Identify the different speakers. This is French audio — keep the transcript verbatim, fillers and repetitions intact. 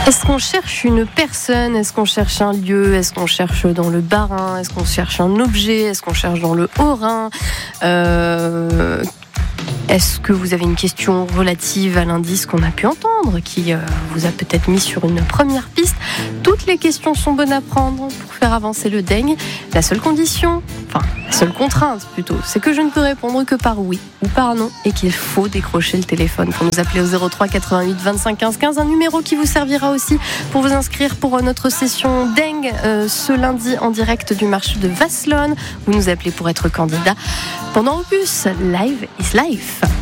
Speaker 1: Est-ce qu'on cherche une personne? Est-ce qu'on cherche un lieu? Est-ce qu'on cherche dans le Bas-Rhin? Est-ce qu'on cherche un objet? Est-ce qu'on cherche dans le Haut-Rhin? euh... Est-ce que vous avez une question relative à l'indice qu'on a pu entendre, qui euh, vous a peut-être mis sur une première piste? Toutes les questions sont bonnes à prendre pour faire avancer le dengue. La seule condition, enfin la seule contrainte plutôt, c'est que je ne peux répondre que par oui ou par non et qu'il faut décrocher le téléphone pour nous appeler au zéro trois quatre-vingt-huit vingt-cinq quinze quinze, un numéro qui vous servira aussi pour vous inscrire pour notre session dengue euh, ce lundi en direct du marché de Vasselonne. Vous nous appelez pour être candidat pendant Opus Live is Life.